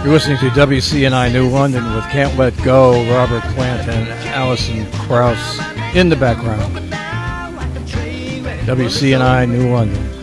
You're listening to WCNI New London with Can't Let Go, Robert Plant and Alison Krauss in the background. WCNI New London.